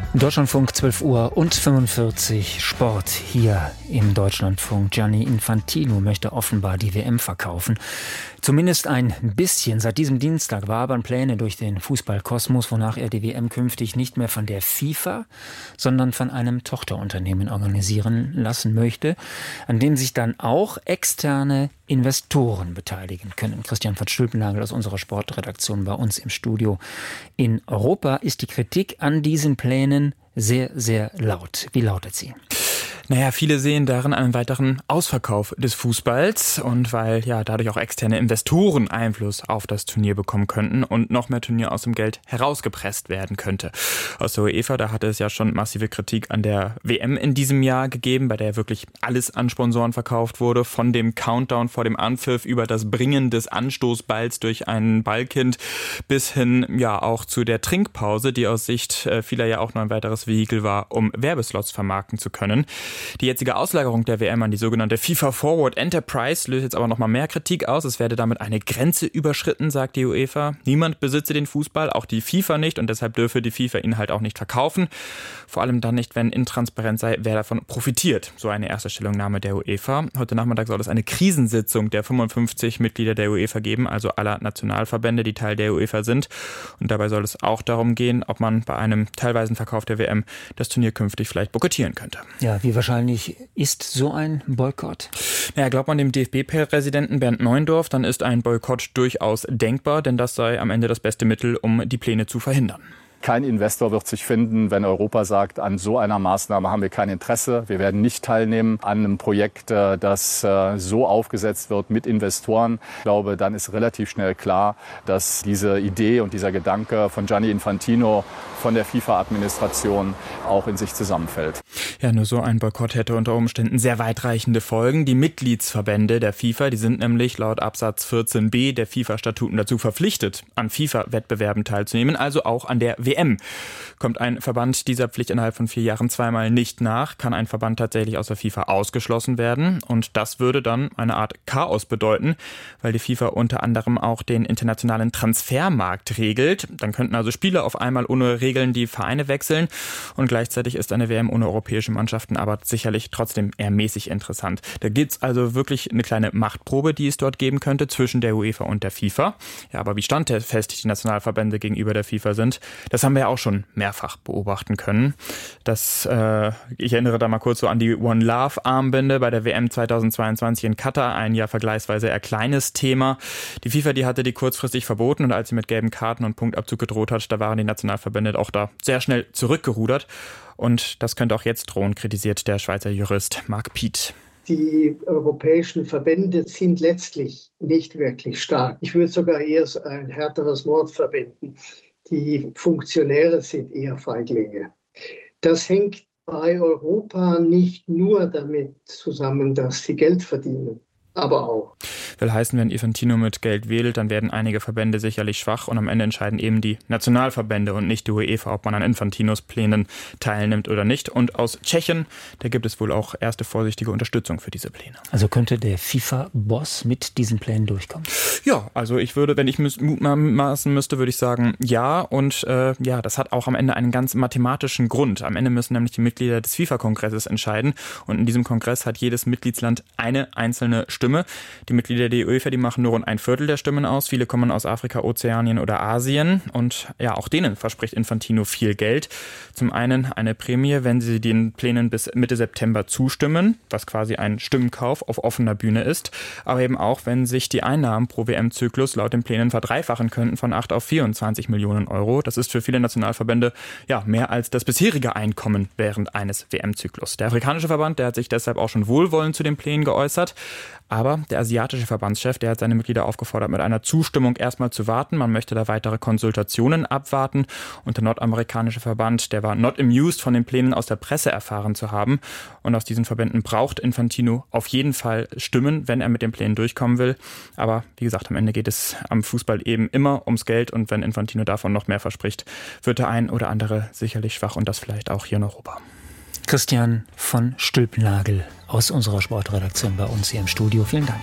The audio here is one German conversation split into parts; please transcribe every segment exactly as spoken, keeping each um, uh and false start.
Deutschlandfunk, zwölf Uhr und fünfundvierzig, Sport hier im Deutschlandfunk. Gianni Infantino möchte offenbar die W M verkaufen. Zumindest ein bisschen. Seit diesem Dienstag wabern Pläne durch den Fußballkosmos, wonach er die W M künftig nicht mehr von der FIFA, sondern von einem Tochterunternehmen organisieren lassen möchte, an dem sich dann auch externe Investoren beteiligen können. Christian von Stülpenagel aus unserer Sportredaktion bei uns im Studio. In Europa ist die Kritik an diesen Plänen sehr, sehr laut. Wie lautet sie? Naja, viele sehen darin einen weiteren Ausverkauf des Fußballs und weil ja dadurch auch externe Investoren Einfluss auf das Turnier bekommen könnten und noch mehr Turnier aus dem Geld herausgepresst werden könnte. Aus der UEFA, da hatte es ja schon massive Kritik an der W M in diesem Jahr gegeben, bei der wirklich alles an Sponsoren verkauft wurde, von dem Countdown vor dem Anpfiff über das Bringen des Anstoßballs durch ein Ballkind bis hin ja auch zu der Trinkpause, die aus Sicht vieler ja auch noch ein weiteres Vehikel war, um Werbeslots vermarkten zu können. Die jetzige Auslagerung der W M an die sogenannte FIFA Forward Enterprise löst jetzt aber noch mal mehr Kritik aus. Es werde damit eine Grenze überschritten, sagt die UEFA. Niemand besitze den Fußball, auch die FIFA nicht, und deshalb dürfe die FIFA ihn halt auch nicht verkaufen. Vor allem dann nicht, wenn intransparent sei, wer davon profitiert. So eine erste Stellungnahme der UEFA. Heute Nachmittag soll es eine Krisensitzung der fünfundfünfzig Mitglieder der UEFA geben, also aller Nationalverbände, die Teil der UEFA sind. Und dabei soll es auch darum gehen, ob man bei einem teilweisen Verkauf der W M das Turnier künftig vielleicht boykottieren könnte. Ja, wie wahrscheinlich ist so ein Boykott? Naja, glaubt man dem D F B-Präsidenten Bernd Neuendorf, dann ist ein Boykott durchaus denkbar, denn das sei am Ende das beste Mittel, um die Pläne zu verhindern. Kein Investor wird sich finden, wenn Europa sagt, an so einer Maßnahme haben wir kein Interesse. Wir werden nicht teilnehmen an einem Projekt, das so aufgesetzt wird mit Investoren. Ich glaube, dann ist relativ schnell klar, dass diese Idee und dieser Gedanke von Gianni Infantino, von der FIFA-Administration auch in sich zusammenfällt. Ja, nur so ein Boykott hätte unter Umständen sehr weitreichende Folgen. Die Mitgliedsverbände der FIFA, die sind nämlich laut Absatz vierzehn b der FIFA-Statuten dazu verpflichtet, an FIFA-Wettbewerben teilzunehmen, also auch an der W M. Kommt ein Verband dieser Pflicht innerhalb von vier Jahren zweimal nicht nach, kann ein Verband tatsächlich aus der FIFA ausgeschlossen werden. Und das würde dann eine Art Chaos bedeuten, weil die FIFA unter anderem auch den internationalen Transfermarkt regelt. Dann könnten also Spieler auf einmal ohne Regeln die Vereine wechseln. Und gleichzeitig ist eine W M ohne europäische Mannschaften aber sicherlich trotzdem eher mäßig interessant. Da gibt es also wirklich eine kleine Machtprobe, die es dort geben könnte zwischen der UEFA und der FIFA. Ja, aber wie standfest die Nationalverbände gegenüber der FIFA sind, das haben wir ja auch schon mehrfach beobachten können. Das, äh, ich erinnere da mal kurz so an die One Love Armbinde bei der W M zweitausendzweiundzwanzig in Katar, ein ja vergleichsweise eher kleines Thema. Die FIFA, die hatte die kurzfristig verboten und als sie mit gelben Karten und Punktabzug gedroht hat, da waren die Nationalverbände auch da sehr schnell zurückgerudert. Und das könnte auch jetzt drohen, kritisiert der Schweizer Jurist Marc Piet. Die europäischen Verbände sind letztlich nicht wirklich stark. Ich würde sogar eher ein härteres Wort verwenden. Die Funktionäre sind eher Feiglinge. Das hängt bei Europa nicht nur damit zusammen, dass sie Geld verdienen, aber auch. Will heißen, wenn Infantino mit Geld wählt, dann werden einige Verbände sicherlich schwach und am Ende entscheiden eben die Nationalverbände und nicht die UEFA, ob man an Infantinos Plänen teilnimmt oder nicht. Und aus Tschechien, da gibt es wohl auch erste vorsichtige Unterstützung für diese Pläne. Also könnte der FIFA-Boss mit diesen Plänen durchkommen? Ja, also ich würde, wenn ich mutmaßen müsste, würde ich sagen, ja. Und äh, ja, das hat auch am Ende einen ganz mathematischen Grund. Am Ende müssen nämlich die Mitglieder des FIFA-Kongresses entscheiden. Und in diesem Kongress hat jedes Mitgliedsland eine einzelne Stimme. Die Mitglieder der UEFA, die machen nur rund ein Viertel der Stimmen aus. Viele kommen aus Afrika, Ozeanien oder Asien. Und ja, auch denen verspricht Infantino viel Geld. Zum einen eine Prämie, wenn sie den Plänen bis Mitte September zustimmen, was quasi ein Stimmenkauf auf offener Bühne ist. Aber eben auch, wenn sich die Einnahmen pro W M-Zyklus laut den Plänen verdreifachen könnten von acht auf vierundzwanzig Millionen Euro. Das ist für viele Nationalverbände ja mehr als das bisherige Einkommen während eines W M-Zyklus. Der afrikanische Verband, der hat sich deshalb auch schon wohlwollend zu den Plänen geäußert. Aber der asiatische Verbandschef, der hat seine Mitglieder aufgefordert, mit einer Zustimmung erstmal zu warten. Man möchte da weitere Konsultationen abwarten. Und der nordamerikanische Verband, der war not amused von den Plänen aus der Presse erfahren zu haben. Und aus diesen Verbänden braucht Infantino auf jeden Fall Stimmen, wenn er mit den Plänen durchkommen will. Aber wie gesagt, am Ende geht es am Fußball eben immer ums Geld. Und wenn Infantino davon noch mehr verspricht, wird der ein oder andere sicherlich schwach und das vielleicht auch hier in Europa. Christian von Stülpenagel aus unserer Sportredaktion bei uns hier im Studio. Vielen Dank.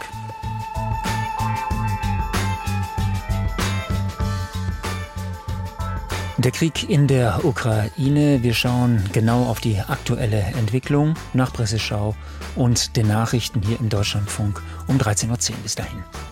Der Krieg in der Ukraine. Wir schauen genau auf die aktuelle Entwicklung nach Presseschau und den Nachrichten hier im Deutschlandfunk um dreizehn Uhr zehn. Bis dahin.